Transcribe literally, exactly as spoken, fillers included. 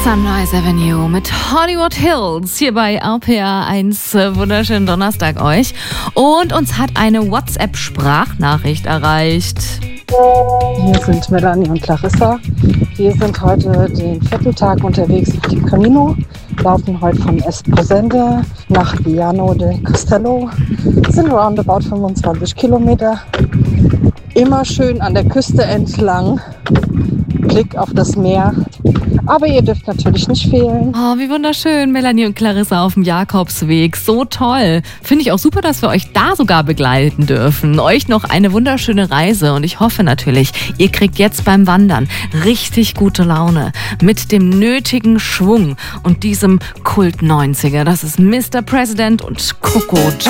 Sunrise Avenue mit Hollywood Hills hier bei R P R eins. Wunderschönen Donnerstag euch. Und uns hat eine WhatsApp-Sprachnachricht erreicht. Hier sind Melanie und Clarissa. Wir sind heute den vierten Tag unterwegs auf dem Camino, laufen heute von Esposende nach Viano del Castello, sind roundabout fünfundzwanzig Kilometer, immer schön an der Küste entlang, Blick auf das Meer. Aber ihr dürft natürlich nicht fehlen. Oh, wie wunderschön, Melanie und Clarissa auf dem Jakobsweg. So toll. Finde ich auch super, dass wir euch da sogar begleiten dürfen. Euch noch eine wunderschöne Reise. Und ich hoffe natürlich, ihr kriegt jetzt beim Wandern richtig gute Laune. Mit dem nötigen Schwung und diesem Kult neunziger. Das ist Mister President und Coco.